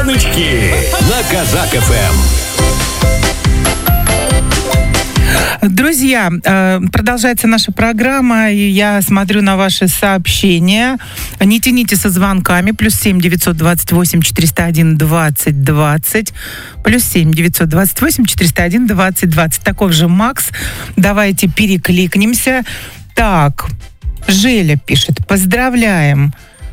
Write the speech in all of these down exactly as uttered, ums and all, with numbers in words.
Баночки на Казак эф эм. Друзья, продолжается наша программа, и я смотрю на ваши сообщения. Не тяните со звонками. Плюс семь девятьсот двадцать восемь четыреста один двадцать двадцать. Плюс семь девятьсот двадцать восемь четыреста один двадцать двадцать. Таков же Макс. Давайте перекликнемся. Так, Желя пишет. Поздравляем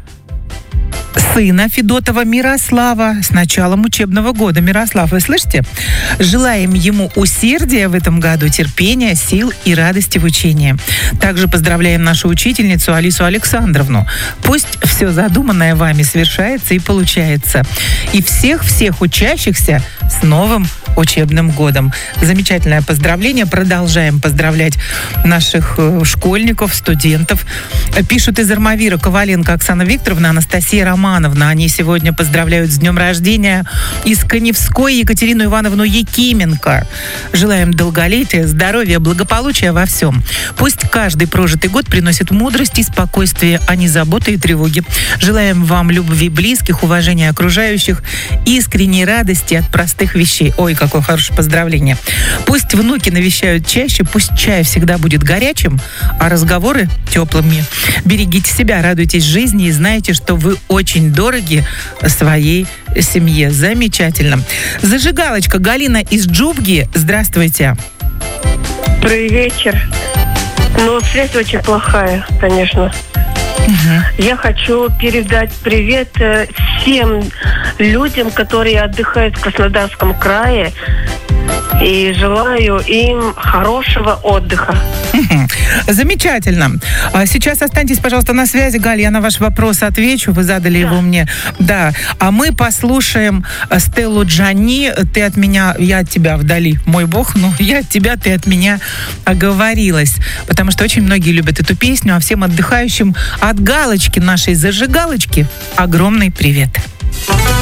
сына Федотова Мирослава с началом учебного года. Мирослав, вы слышите? Желаем ему усердия в этом году, терпения, сил и радости в учении. Также поздравляем нашу учительницу Алису Александровну. Пусть все задуманное вами совершается и получается. И всех-всех учащихся с новым учебным годом. Замечательное поздравление. Продолжаем поздравлять наших школьников, студентов. Пишут из Армавира Коваленко Оксана Викторовна, Анастасия Романовна. Они сегодня поздравляют с днем рождения из Каневской Екатерину Ивановну Якименко. Желаем долголетия, здоровья, благополучия во всем. Пусть каждый прожитый год приносит мудрость и спокойствие, а не заботы и тревоги. Желаем вам любви близких, уважения окружающих, искренней радости от простых вещей. Ой, какое хорошее поздравление. Пусть внуки навещают чаще, пусть чай всегда будет горячим, а разговоры теплыми. Берегите себя, радуйтесь жизни и знайте, что вы очень дороги своей семье. Замечательно. Зажигалочка. Галина из Джубги. Здравствуйте. Добрый вечер. Ну, связь очень плохая, конечно. Угу. Я хочу передать привет всем людям, которые отдыхают в Краснодарском крае, и желаю им хорошего отдыха. Замечательно. Сейчас останьтесь, пожалуйста, на связи, Галя, я на ваш вопрос отвечу, вы задали да. его мне. Да. А мы послушаем Стеллу Джани. Ты от меня, я от тебя вдали, мой бог, но я от тебя, ты от меня оговорилась. Потому что очень многие любят эту песню, а всем отдыхающим от Галочки, нашей зажигалочки, огромный привет.